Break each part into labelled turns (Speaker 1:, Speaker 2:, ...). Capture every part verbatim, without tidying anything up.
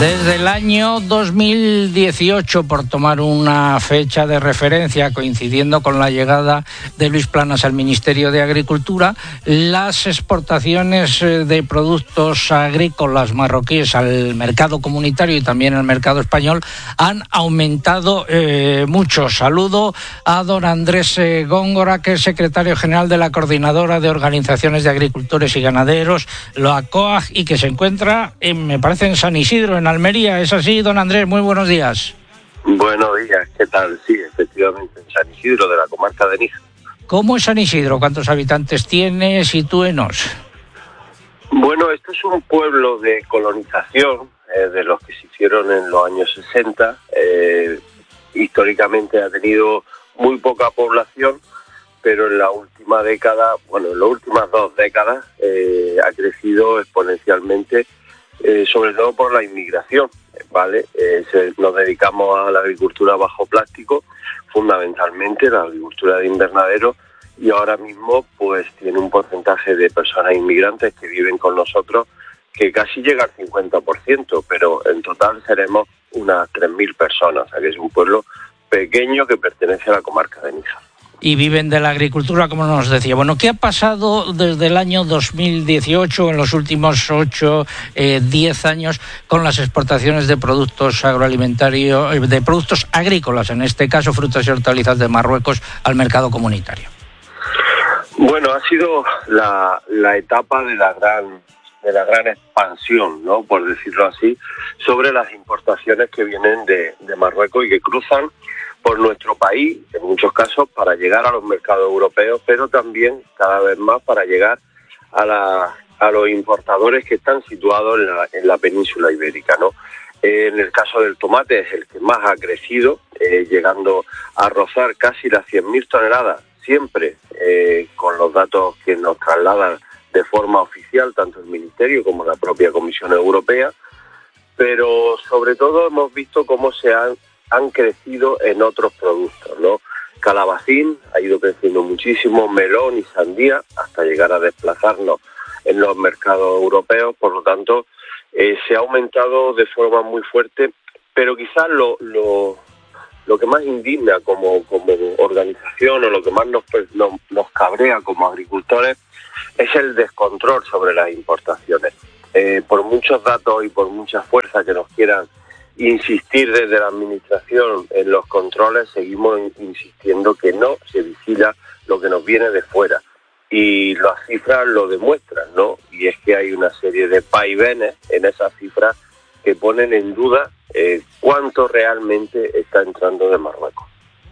Speaker 1: Desde el año dos mil dieciocho, por tomar una fecha de referencia, coincidiendo con la llegada de Luis Planas al Ministerio de Agricultura, las exportaciones de productos agrícolas marroquíes al mercado comunitario y también al mercado español han aumentado eh, mucho. Saludo a don Andrés eh, Góngora, que es secretario general de la Coordinadora de Organizaciones de Agricultores y Ganaderos, la COAG, y que se encuentra, en, me parece, en San Isidro, en Almería. ¿Es así, don Andrés? Muy buenos días.
Speaker 2: Buenos días, ¿qué tal? Sí, efectivamente, en San Isidro, de la comarca de Níjar.
Speaker 1: ¿Cómo es San Isidro? ¿Cuántos habitantes tiene? Sitúenos.
Speaker 2: Bueno, esto es un pueblo de colonización, eh, de los que se hicieron en los años sesenta. Eh, históricamente ha tenido muy poca población, pero en la última década, bueno, en las últimas dos décadas, eh, ha crecido exponencialmente, eh, sobre todo por la inmigración, ¿vale? Eh, se, nos dedicamos a la agricultura bajo plástico, fundamentalmente la agricultura de invernadero, y ahora mismo pues tiene un porcentaje de personas inmigrantes que viven con nosotros que casi llega al cincuenta por ciento, pero en total seremos unas tres mil personas, o sea que es un pueblo pequeño que pertenece a la comarca de Níjar.
Speaker 1: Y viven de la agricultura, como nos decía. Bueno, ¿qué ha pasado desde el año dos mil dieciocho, en los últimos ocho, diez años, con las exportaciones de productos agroalimentarios, de productos agrícolas, en este caso frutas y hortalizas de Marruecos, al mercado comunitario?
Speaker 2: Bueno, ha sido la, la etapa de la gran de la gran expansión, ¿no?, por decirlo así, sobre las importaciones que vienen de, de Marruecos y que cruzan por nuestro país, en muchos casos, para llegar a los mercados europeos, pero también cada vez más para llegar a, la, a los importadores que están situados en la, en la península ibérica, ¿no? Eh, en el caso del tomate es el que más ha crecido, eh, llegando a rozar casi las cien mil toneladas, siempre eh, con los datos que nos trasladan de forma oficial, tanto el Ministerio como la propia Comisión Europea, pero sobre todo hemos visto cómo se han han crecido en otros productos, ¿no? Calabacín ha ido creciendo muchísimo, melón y sandía, hasta llegar a desplazarnos en los mercados europeos. Por lo tanto, eh, se ha aumentado de forma muy fuerte, pero quizás lo, lo, lo que más indigna como, como organización, o lo que más nos, nos, nos cabrea como agricultores, es el descontrol sobre las importaciones. Eh, por muchos datos y por mucha fuerza que nos quieran insistir desde la administración en los controles, seguimos insistiendo que no se vigila lo que nos viene de fuera, y las cifras lo demuestran, ¿no? Y es que hay una serie de vaivenes en esas cifras que ponen en duda eh, cuánto realmente está entrando de Marruecos.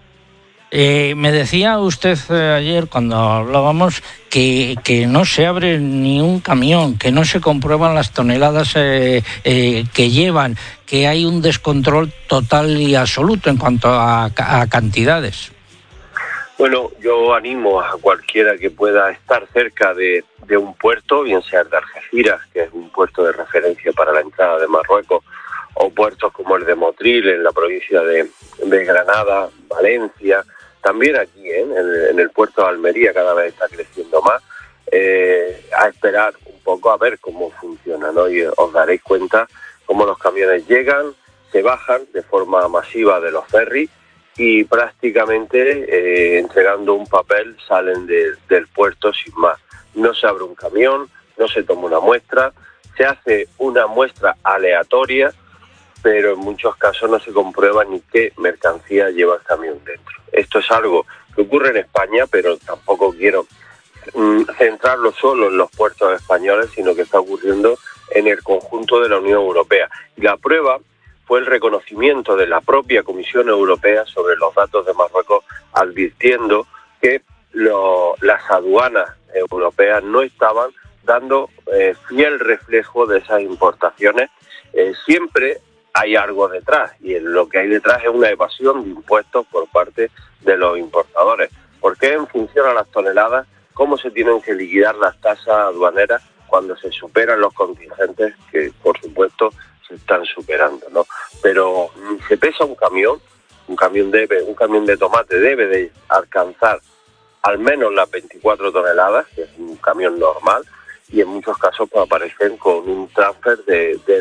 Speaker 1: Eh, me decía usted eh, ayer, cuando hablábamos, que, que no se abre ni un camión, que no se comprueban las toneladas eh, eh, que llevan, que hay un descontrol total y absoluto en cuanto a, a cantidades.
Speaker 2: Bueno, yo animo a cualquiera que pueda estar cerca de, de un puerto, bien sea el de Algeciras, que es un puerto de referencia para la entrada de Marruecos, o puertos como el de Motril, en la provincia de, de Granada, Valencia, también aquí, ¿eh? en, el, en el puerto de Almería cada vez está creciendo más, eh, a esperar un poco a ver cómo funciona, ¿no? Y os daréis cuenta cómo los camiones llegan, se bajan de forma masiva de los ferries y prácticamente eh, entregando un papel salen de, del puerto sin más. No se abre un camión, no se toma una muestra, se hace una muestra aleatoria, pero en muchos casos no se comprueba ni qué mercancía lleva el camión dentro. Esto es algo que ocurre en España, pero tampoco quiero mm, centrarlo solo en los puertos españoles, sino que está ocurriendo en el conjunto de la Unión Europea. Y la prueba fue el reconocimiento de la propia Comisión Europea sobre los datos de Marruecos, advirtiendo que lo, las aduanas europeas no estaban dando eh, fiel reflejo de esas importaciones. Eh, siempre hay algo detrás, y lo que hay detrás es una evasión de impuestos por parte de los importadores. Porque en función a las toneladas, cómo se tienen que liquidar las tasas aduaneras cuando se superan los contingentes que, por supuesto, se están superando, ¿no? Pero se pesa un camión, un camión debe, un camión de tomate debe de alcanzar al menos las veinticuatro toneladas, que es un camión normal, y en muchos casos pues aparecen con un transfer de, de, de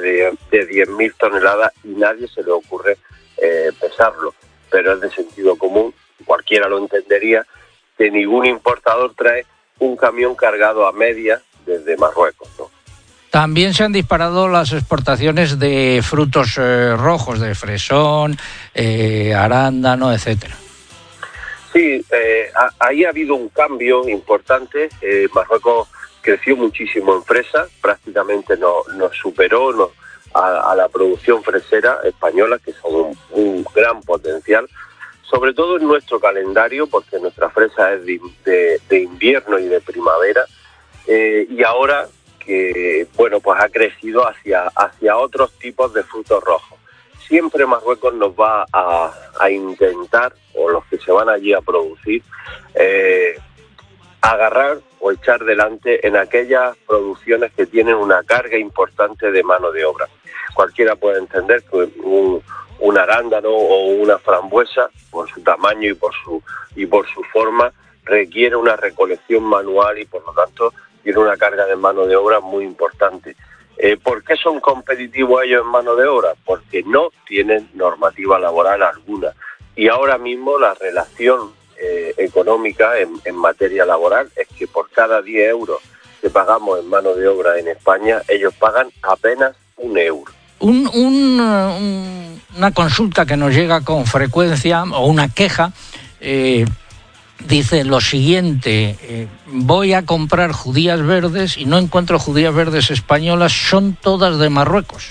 Speaker 2: de diez mil toneladas y nadie se le ocurre eh, pesarlo, pero es de sentido común, cualquiera lo entendería, que ningún importador trae un camión cargado a medias desde Marruecos, ¿no?
Speaker 1: También se han disparado las exportaciones de frutos eh, rojos, de fresón, eh, arándano, etcétera.
Speaker 2: Sí, eh, a, ahí ha habido un cambio importante. Eh, Marruecos creció muchísimo en fresa, prácticamente nos, nos superó nos, a, a la producción fresera española, que son un, un gran potencial, sobre todo en nuestro calendario, porque nuestra fresa es de, de, de invierno y de primavera, eh, y ahora que bueno, pues ha crecido hacia, hacia otros tipos de frutos rojos. Siempre Marruecos nos va a, a intentar, o los que se van allí a producir, eh, agarrar o echar delante en aquellas producciones que tienen una carga importante de mano de obra. Cualquiera puede entender que un, un arándano o una frambuesa, por su tamaño y por su, y por su forma, requiere una recolección manual y por lo tanto tiene una carga de mano de obra muy importante. Eh, ¿Por qué son competitivos ellos en mano de obra? Porque no tienen normativa laboral alguna. Y ahora mismo la relación eh, económica en, en materia laboral es que por cada diez euros que pagamos en mano de obra en España, ellos pagan apenas un euro.
Speaker 1: Un, un, un, una consulta que nos llega con frecuencia, o una queja, eh, dice lo siguiente: eh, voy a comprar judías verdes y no encuentro judías verdes españolas, son todas de Marruecos.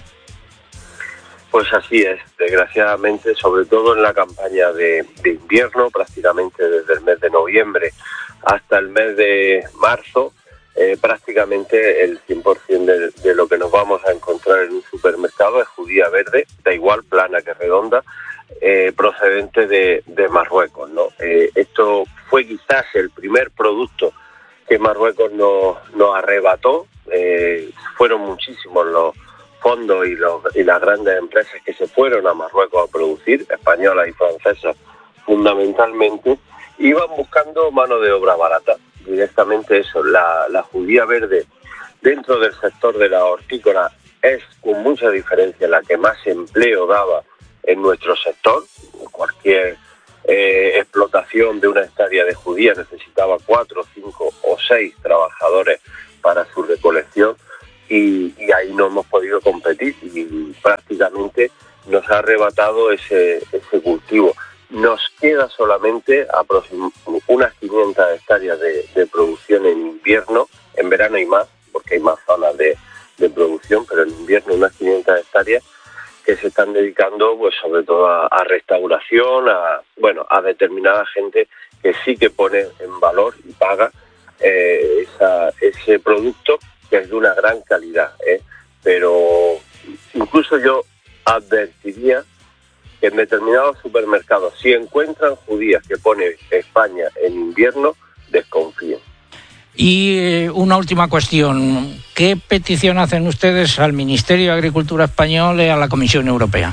Speaker 2: Pues así es, desgraciadamente, sobre todo en la campaña de, de invierno, prácticamente desde el mes de noviembre hasta el mes de marzo, eh, prácticamente el cien por ciento de, de lo que nos vamos a encontrar en un supermercado es judía verde, da igual plana que redonda, eh, procedente de, de Marruecos, ¿no? Eh, esto fue quizás el primer producto que Marruecos nos, nos arrebató. Eh, fueron muchísimos los fondos y, los, y las grandes empresas que se fueron a Marruecos a producir, españolas y francesas fundamentalmente, iban buscando mano de obra barata. Directamente eso, la, la judía verde dentro del sector de la hortícola es con mucha diferencia la que más empleo daba en nuestro sector. Cualquier eh, explotación de una hectárea de judía necesitaba cuatro, cinco o seis trabajadores para su recolección y, y ahí no hemos podido competir y prácticamente nos ha arrebatado ese, ese cultivo. Nos queda solamente aproxim- unas quinientas hectáreas de, de producción en invierno. En verano hay más, porque hay más zonas de, de producción, pero en invierno unas quinientas hectáreas que se están dedicando pues sobre todo a, a restauración, a bueno a determinada gente que sí que pone en valor y paga eh, esa, ese producto, que es de una gran calidad, ¿eh? Pero incluso yo advertiría que en determinados supermercados, si encuentran judías que pone España en invierno, desconfíen.
Speaker 1: Y eh, una última cuestión: ¿qué petición hacen ustedes al Ministerio de Agricultura español y a la Comisión Europea?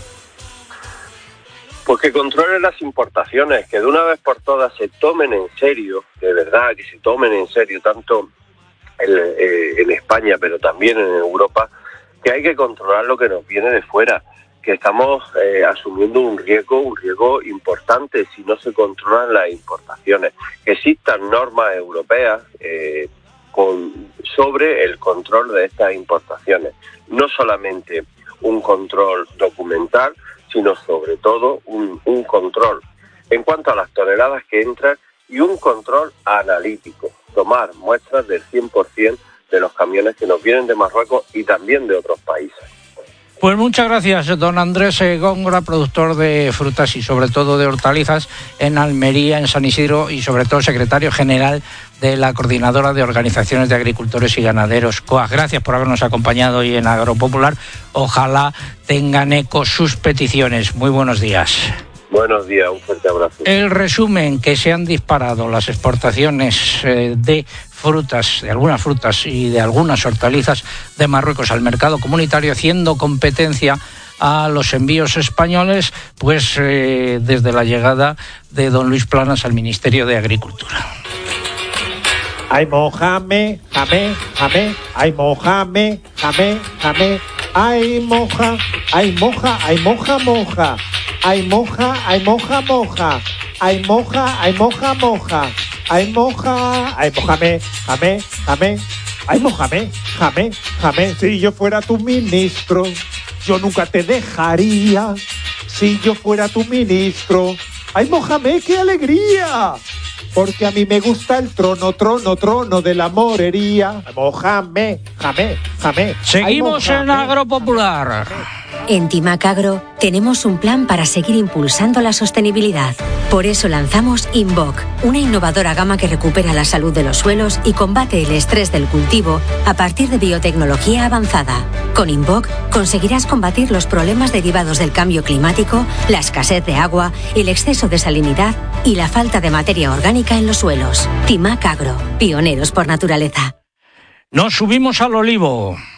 Speaker 2: Pues que controlen las importaciones, que de una vez por todas se tomen en serio, de verdad, que se tomen en serio tanto en, eh, en España, pero también en Europa, que hay que controlar lo que nos viene de fuera, que estamos eh, asumiendo un riesgo, un riesgo importante si no se controlan las importaciones. Que existan normas europeas eh, con, sobre el control de estas importaciones. No solamente un control documental, sino sobre todo un, un control en cuanto a las toneladas que entran y un control analítico. Tomar muestras del cien por ciento de los camiones que nos vienen de Marruecos y también de otros países.
Speaker 1: Pues muchas gracias, don Andrés Góngora, productor de frutas y sobre todo de hortalizas en Almería, en San Isidro, y sobre todo secretario general de la Coordinadora de Organizaciones de Agricultores y Ganaderos, C O A G. Gracias por habernos acompañado hoy en Agropopular. Ojalá tengan eco sus peticiones. Muy buenos días.
Speaker 2: Buenos días, un fuerte abrazo.
Speaker 1: El resumen: que se han disparado las exportaciones eh, de frutas, de algunas frutas y de algunas hortalizas de Marruecos al mercado comunitario, haciendo competencia a los envíos españoles, pues eh, desde la llegada de don Luis Planas al Ministerio de Agricultura.
Speaker 3: Ay, Mohamed, Jamé, Jamé, ay, Mohamed, Jamé, Jamé. Ay, moja, ay, moja, ay, moja, moja. Ay, moja, ay, moja, moja. Ay, moja, ay, moja, moja. Ay, moja, ay, mojame, jame, jame. Ay, mojame, jame, jame. Si yo fuera tu ministro, yo nunca te dejaría. Si yo fuera tu ministro. Ay, mojame, qué alegría. Porque a mí me gusta el trono, trono, trono de la morería. Mojame, jame, jame.
Speaker 1: Seguimos
Speaker 3: Ay,
Speaker 1: en
Speaker 3: mojame,
Speaker 1: Agropopular.
Speaker 3: jame.
Speaker 4: En Timac Agro tenemos un plan para seguir impulsando la sostenibilidad. Por eso lanzamos Invoc, una innovadora gama que recupera la salud de los suelos y combate el estrés del cultivo a partir de biotecnología avanzada. Con Invoc conseguirás combatir los problemas derivados del cambio climático, la escasez de agua, el exceso de salinidad y la falta de materia orgánica en los suelos. Timac Agro, pioneros por naturaleza.
Speaker 1: Nos subimos al olivo.